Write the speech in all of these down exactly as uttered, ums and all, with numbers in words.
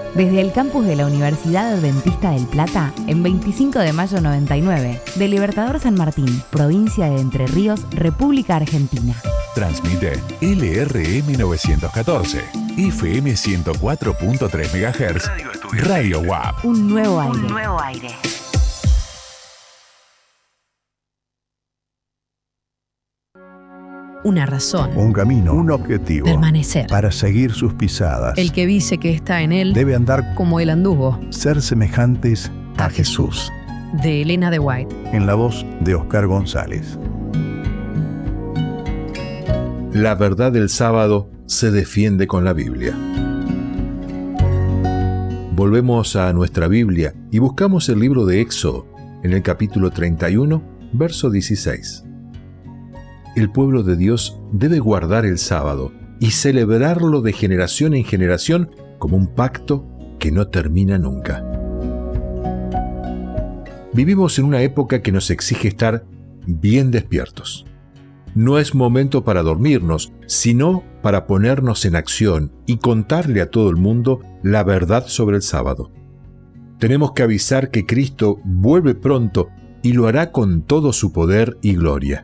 Desde el campus de la Universidad Adventista del Plata, en veinticinco de mayo noventa y nueve, de Libertador San Martín, provincia de Entre Ríos, República Argentina. Transmite L R M novecientos catorce, F M ciento cuatro punto tres megahertz, Radio U A P. Un nuevo aire. Un nuevo aire. Una razón. Un camino, un objetivo. Permanecer. Para seguir sus pisadas. El que dice que está en él debe andar como él anduvo. Ser semejantes a, a Jesús. De Elena de White. En la voz de Oscar González. La verdad del sábado se defiende con la Biblia. Volvemos a nuestra Biblia y buscamos el libro de Éxodo, en el capítulo treinta y uno, verso dieciséis. El pueblo de Dios debe guardar el sábado y celebrarlo de generación en generación como un pacto que no termina nunca. Vivimos en una época que nos exige estar bien despiertos. No es momento para dormirnos, sino para ponernos en acción y contarle a todo el mundo la verdad sobre el sábado. Tenemos que avisar que Cristo vuelve pronto y lo hará con todo su poder y gloria.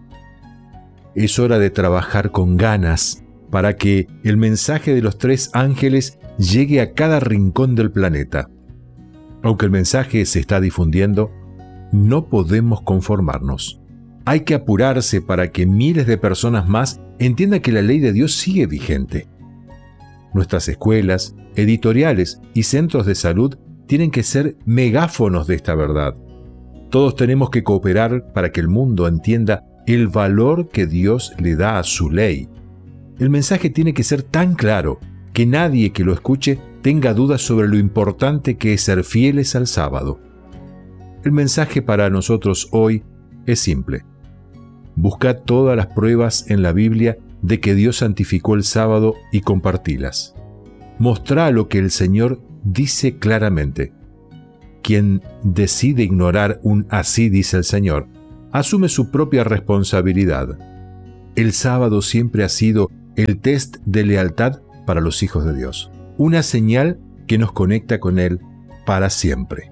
Es hora de trabajar con ganas para que el mensaje de los tres ángeles llegue a cada rincón del planeta. Aunque el mensaje se está difundiendo, no podemos conformarnos. Hay que apurarse para que miles de personas más entiendan que la ley de Dios sigue vigente. Nuestras escuelas, editoriales y centros de salud tienen que ser megáfonos de esta verdad. Todos tenemos que cooperar para que el mundo entienda el valor que Dios le da a su ley. El mensaje tiene que ser tan claro que nadie que lo escuche tenga dudas sobre lo importante que es ser fieles al sábado. El mensaje para nosotros hoy es simple. Busca todas las pruebas en la Biblia de que Dios santificó el sábado y compartílas. Mostrá lo que el Señor dice claramente. Quien decide ignorar un así dice el Señor, asume su propia responsabilidad. El sábado siempre ha sido el test de lealtad para los hijos de Dios, una señal que nos conecta con Él para siempre.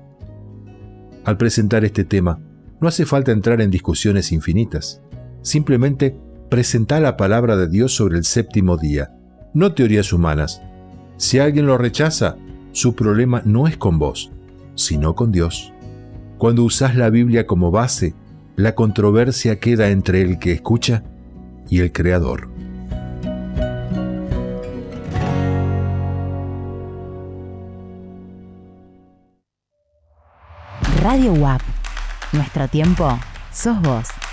Al presentar este tema, no hace falta entrar en discusiones infinitas. Simplemente presentá la palabra de Dios sobre el séptimo día, no teorías humanas. Si alguien lo rechaza, su problema no es con vos, sino con Dios. Cuando usás la Biblia como base, la controversia queda entre el que escucha y el Creador. Radio U A P. Nuestro tiempo sos vos.